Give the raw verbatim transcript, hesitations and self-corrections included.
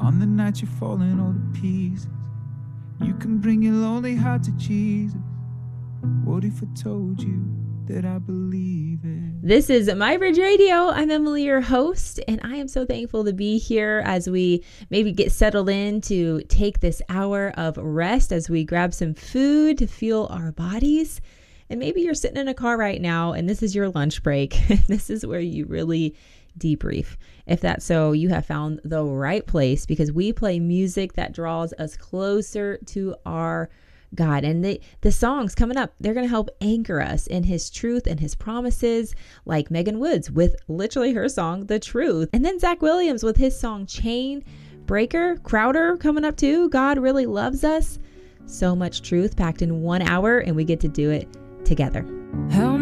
On the night you're falling all to pieces, you can bring your lonely heart to Jesus. What if I told you that I believe it? This is My Bridge Radio. I'm Emily, your host, and I am so thankful to be here as we maybe get settled in to take this hour of rest as we grab some food to fuel our bodies. And maybe you're sitting in a car right now and this is your lunch break. This is where you really debrief. If that's so, you have found the right place, because we play music that draws us closer to our God. And the, the songs coming up, they're going to help anchor us in his truth and his promises, like Megan Woods with literally her song, The Truth. And then Zach Williams with his song, Chain Breaker. Crowder coming up too. God really loves us. So much truth packed in one hour, and we get to do it together. How